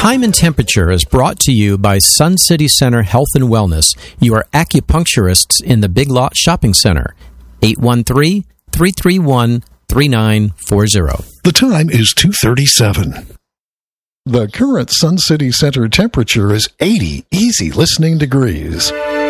Time and Temperature is brought to you by Sun City Center Health and Wellness, your acupuncturists in the Big Lot Shopping Center. 813-331-3940. The time is 2:37. The current Sun City Center temperature is 80 easy listening degrees.